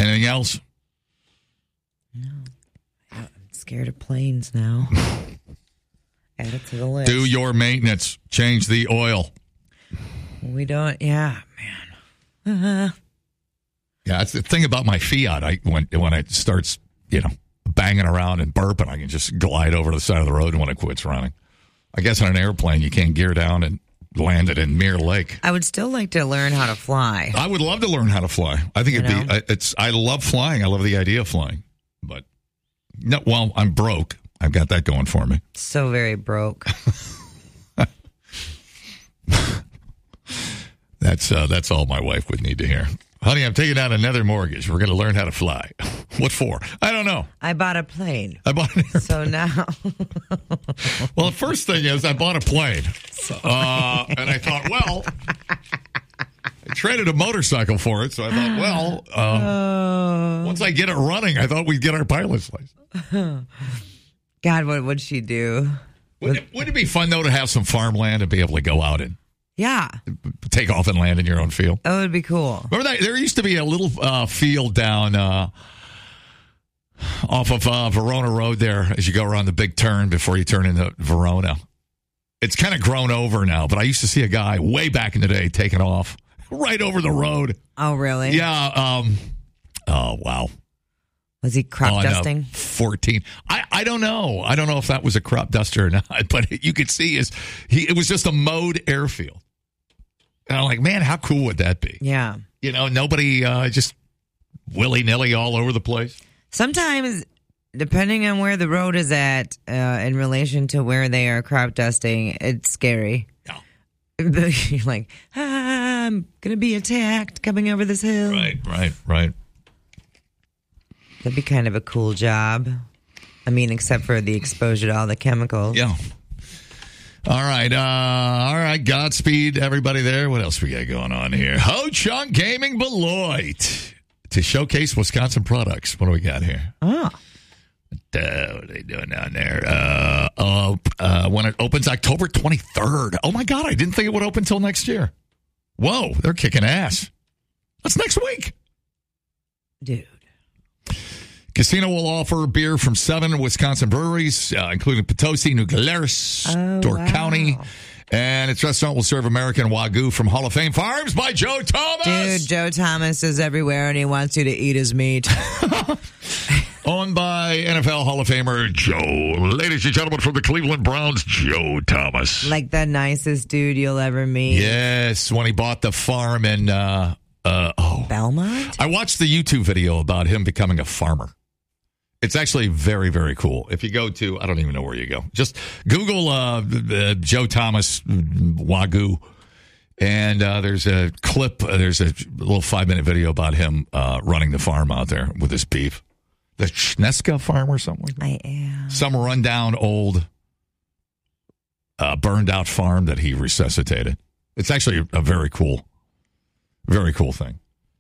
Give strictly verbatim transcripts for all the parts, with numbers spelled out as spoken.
Anything else? No. I'm scared of planes now. Add it to the list. Do your maintenance. Change the oil. We don't, yeah, man. Uh-huh. Yeah, that's the thing about my Fiat. I when when it starts, you know, banging around and burping, I can just glide over to the side of the road when it quits running. I guess on an airplane, you can't gear down and land it in Mirror Lake. I would still like to learn how to fly. I would love to learn how to fly. I think You it'd know? be. It's. I love flying. I love the idea of flying. But no, well, I'm broke. I've got that going for me. So very broke. That's uh, that's all my wife would need to hear. Honey, I'm taking out another mortgage. We're going to learn how to fly. What for? I don't know. I bought a plane. I bought an airplane. So now. Well, the first thing is I bought a plane. Uh, and I thought, well, I traded a motorcycle for it. So I thought, well, uh, Oh. once I get it running, I thought we'd get our pilot's license. God, what would she do? Wouldn't it, wouldn't it be fun, though, to have some farmland and be able to go out and Yeah. take off and land in your own field? That would be cool. Remember that? There used to be a little uh, field down uh, off of uh, Verona Road there as you go around the big turn before you turn into Verona. It's kind of grown over now, but I used to see a guy way back in the day taking off right over the road. Oh, really? Yeah. Um, oh, wow. Was he crop Oh, no. dusting? fourteen. I, I don't know. I don't know if that was a crop duster or not, but you could see his, he, it was just a mowed airfield. And I'm like, man, how cool would that be? Yeah. You know, nobody uh, just willy-nilly all over the place. Sometimes, depending on where the road is at uh, in relation to where they are crop dusting, it's scary. Yeah. You're like, ah, I'm going to be attacked coming over this hill. Right, right, right. That'd be kind of a cool job. I mean, except for the exposure to all the chemicals. Yeah. All right. Uh, all right. Godspeed, everybody there. What else we got going on here? Ho Chunk Gaming Beloit to showcase Wisconsin products. What do we got here? Oh. Uh, what are they doing down there? Uh, uh, uh, when it opens October twenty-third. Oh, my God. I didn't think it would open until next year. Whoa. They're kicking ass. That's next week. Dude. Casino will offer beer from seven Wisconsin breweries, uh, including Potosi, New Glarus, Oh, Door wow. County. And its restaurant will serve American Wagyu from Hall of Fame Farms by Joe Thomas. Dude, Joe Thomas is everywhere, and he wants you to eat his meat. Owned by N F L Hall of Famer Joe. Ladies and gentlemen, from the Cleveland Browns, Joe Thomas. Like the nicest dude you'll ever meet. Yes, when he bought the farm in, uh, uh, oh. Belmont? I watched the YouTube video about him becoming a farmer. It's actually very, very cool. If you go to, I don't even know where you go. Just Google uh, uh, Joe Thomas Wagyu, and uh, there's a clip, uh, there's a little five-minute video about him uh, running the farm out there with his beef. The Schneska farm or something like that. I am. Some rundown old, uh, burned-out farm that he resuscitated. It's actually a very cool, very cool thing.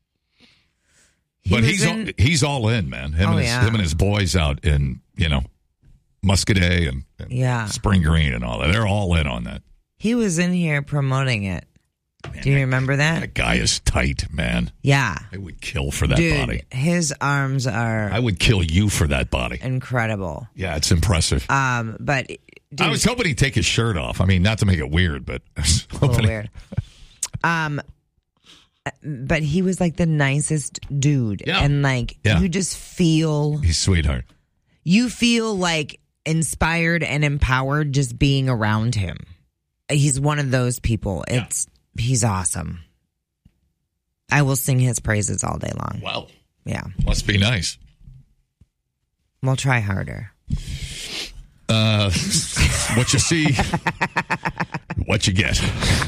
He but was he's in- all, he's all in, man. Him, Oh, and his, yeah. him and his boys out in, you know, Muscadet and, and Yeah. Spring Green and all that. They're all in on that. He was in here promoting it. Man, Do you that- remember that? That guy is tight, man. Yeah. I would kill for that Dude, body. his arms are I would kill you for that body. incredible. Yeah, it's impressive. Um, but dude, I was hoping he'd take his shirt off. I mean, not to make it weird, but I was a little hoping he- weird. Um, but he was like the nicest dude, Yeah. and like Yeah. you just feel he's a sweetheart. you feel like inspired and empowered just being around him. He's one of those people. It's he's awesome. I will sing his praises all day long. Wow. Yeah, Must be nice. we'll try harder. Uh, what you see, what you get.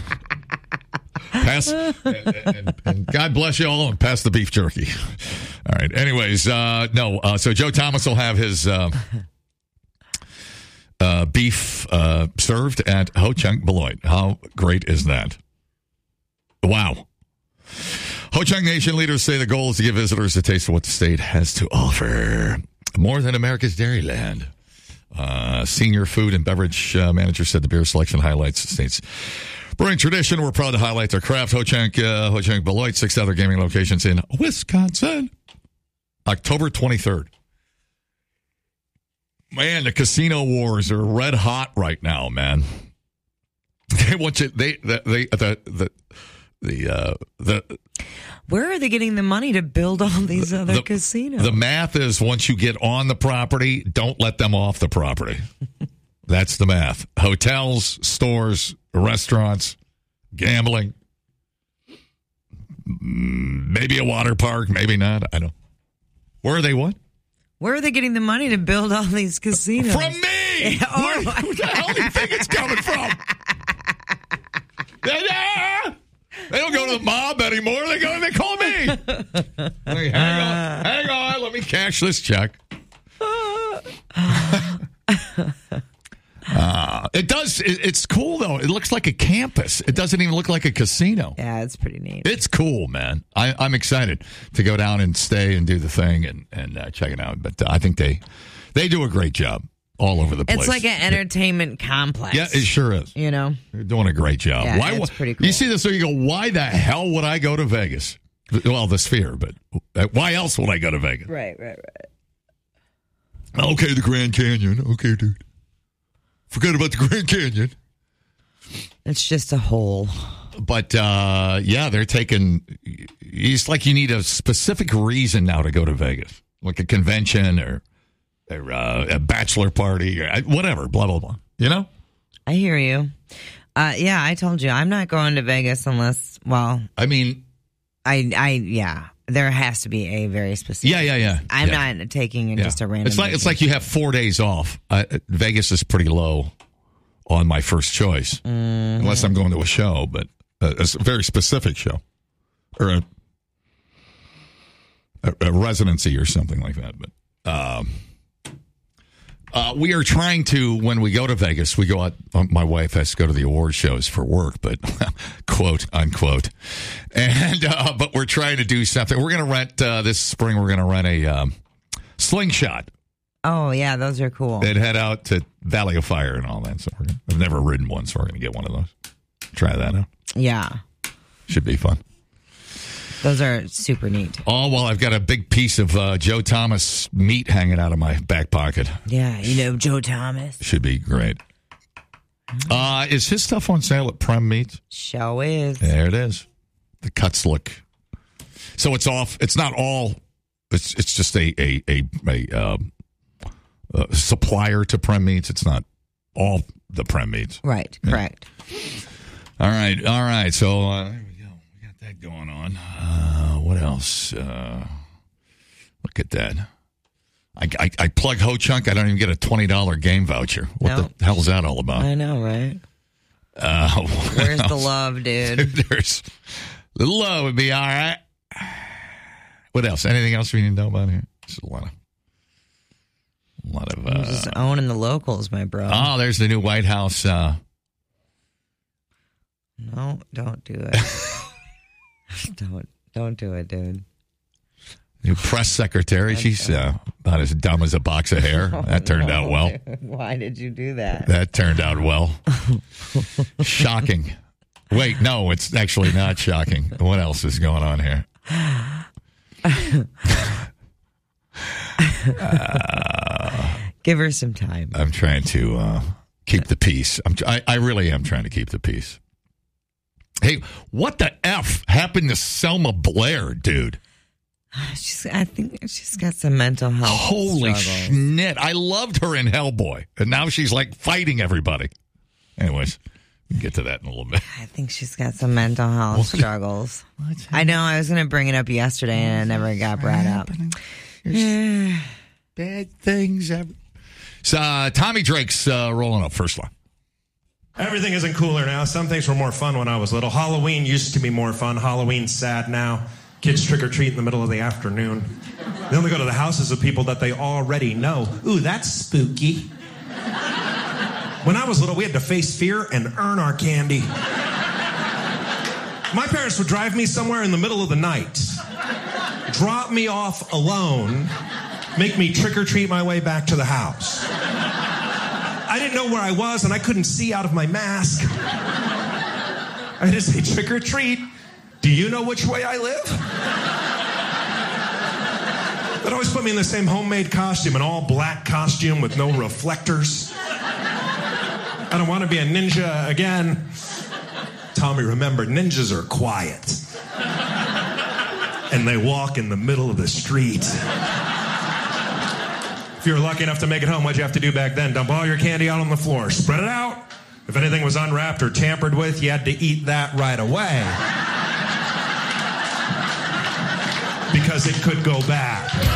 Pass, and, and, and God bless you all, and pass the beef jerky. All right. Anyways, uh, no. Uh, so Joe Thomas will have his uh, uh, beef uh, served at Ho Chunk Beloit. How great is that? Wow. Ho Chunk Nation leaders say the goal is to give visitors a taste of what the state has to offer. More than America's Dairyland. Uh, senior food and beverage uh, manager said the beer selection highlights the state's brewing tradition. We're proud to highlight their craft. Ho Chunk, uh, Ho Chunk Beloit, six other gaming locations in Wisconsin. October twenty-third. Man, the casino wars are red hot right now, man. They want you. They they, they the the the uh, the. Where are they getting the money to build all these other the, casinos? The math is once you get on the property, don't let them off the property. That's the math. Hotels, stores, restaurants, gambling, maybe a water park, maybe not. I don't. Where are they? What? Where are they getting the money to build all these casinos? From me! Oh, Where, where the hell do you think it's coming from? they, they don't go to the mob anymore. They go. They call me. Hey, hang on, hang on. Let me cash this check. Uh, it does. It, it's cool though. It looks like a campus. It doesn't even look like a casino. Yeah, it's pretty neat. It's cool, man. I, I'm excited to go down and stay and do the thing and and uh, check it out. But uh, I think they they do a great job all over the place. It's like an entertainment complex. Yeah, it sure is. You know, they're doing a great job. Yeah, why? it's pretty cool. You see this, so you go, why the hell would I go to Vegas? Well, the Sphere, but why else would I go to Vegas? Right, right, right. Okay, the Grand Canyon. Okay, dude. Forget about the Grand Canyon. It's just a hole. But, uh, yeah, they're taking... It's like you need a specific reason now to go to Vegas. Like a convention or, or uh, a bachelor party or whatever, blah, blah, blah. You know? I hear you. Uh, yeah, I told you. I'm not going to Vegas unless, well... I mean... I, I, yeah. There has to be a very specific... Yeah, yeah, yeah. I'm yeah. not taking yeah. just a random... It's like, it's like you have four days off. Uh, Vegas is pretty low on my first choice. Mm-hmm. Unless I'm going to a show, but a, a very specific show. Or a, a, a residency or something like that. But um, uh, we are trying to, when we go to Vegas, we go out, my wife has to go to the award shows for work, but quote, unquote. And, uh, but we're trying to do something. We're going to rent, uh, this spring, we're going to rent a um, slingshot. Oh, yeah, those are cool. And head out to Valley of Fire and all that. So we're gonna, I've never ridden one, so we're going to get one of those. Try that out. Yeah. Should be fun. Those are super neat. Oh, well, I've got a big piece of uh, Joe Thomas meat hanging out of my back pocket. Yeah, you know Joe Thomas. Should be great. Uh, is his stuff on sale at Prem Meats? Show is. There it is. The cuts look. So it's off. It's not all. It's it's just a a a, a, uh, a supplier to Prem Meats. It's not all the Prem Meats. Right. Yeah. Correct. All right. All right. So uh, there we go. We got that going on. Uh, what else? Uh, look at that. I, I, I plug Ho Chunk. I don't even get a twenty dollars game voucher. What no. the hell's that all about? I know, right? Uh, Where's else? the love, dude? There's the love would be all right. What else? Anything else we need to know about here? Just a lot of, a lot of. Uh, just owning the locals, my bro. Oh, there's the new White House. Uh, no, don't do it. don't don't do it, dude. New press secretary. She's uh, about as dumb as a box of hair. Oh, that turned no. out well. Why did you do that? That turned out well. Shocking. Wait, no, it's actually not shocking. What else is going on here? uh, Give her some time. I'm trying to uh, keep the peace. I'm, I, I really am trying to keep the peace. Hey, what the F happened to Selma Blair, dude? She's, I think she's got some mental health Holy struggles. shit. I loved her in Hellboy. And now she's like fighting everybody. Anyways, we'll get to that in a little bit. I think she's got some mental health What? struggles. I know. I was going to bring it up yesterday and it never got brought up. Bad things ever. So, uh, Tommy Drake's uh, rolling up first line. Everything isn't cooler now. Some things were more fun when I was little. Halloween used to be more fun. Halloween's sad now. Kids trick-or-treat in the middle of the afternoon. They only go to the houses of people that they already know. Ooh, that's spooky. When I was little, we had to face fear and earn our candy. My parents would drive me somewhere in the middle of the night, drop me off alone, make me trick-or-treat my way back to the house. I didn't know where I was, and I couldn't see out of my mask. I just say, trick-or-treat. Do you know which way I live? But always put me in the same homemade costume, an all black costume with no reflectors. I don't want to be a ninja again. Tommy, remember, ninjas are quiet. And they walk in the middle of the street. If you were lucky enough to make it home, what'd you have to do back then? Dump all your candy out on the floor. Spread it out. If anything was unwrapped or tampered with, you had to eat that right away. Because it could go bad.